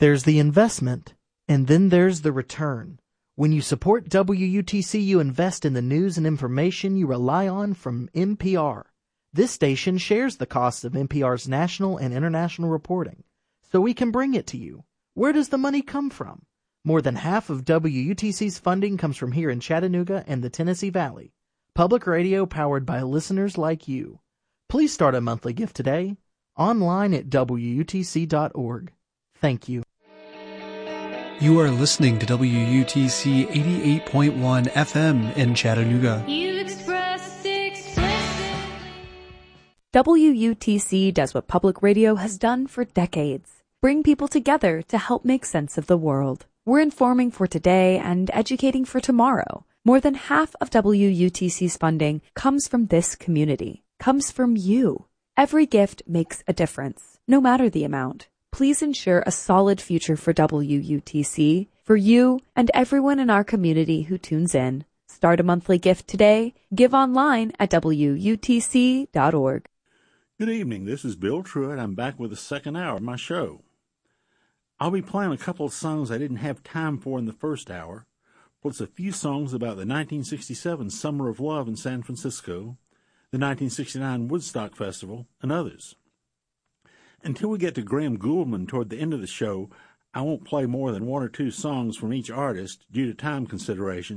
There's the investment, and then there's the return. When you support WUTC, you invest in the news and information you rely on from NPR. This station shares the costs of NPR's national and international reporting, so we can bring it to you. Where does the money come from? More than half of WUTC's funding comes from here in Chattanooga and the Tennessee Valley. Public radio powered by listeners like you. Please start a monthly gift today, online at WUTC.org. Thank you. You are listening to WUTC 88.1 FM in Chattanooga. WUTC does what public radio has done for decades. Bring people together to help make sense of the world. We're informing for today and educating for tomorrow. More than half of WUTC's funding comes from this community, comes from you. Every gift makes a difference, no matter the amount. Please ensure a solid future for WUTC, for you and everyone in our community who tunes in. Start a monthly gift today. Give online at WUTC.org. Good evening. This is Bill Truitt. I'm back with the second hour of my show. I'll be playing a couple of songs I didn't have time for in the first hour, plus a few songs about the 1967 Summer of Love in San Francisco, the 1969 Woodstock Festival, and others. Until we get to Graham Gouldman toward the end of the show, I won't play more than one or two songs from each artist due to time considerations.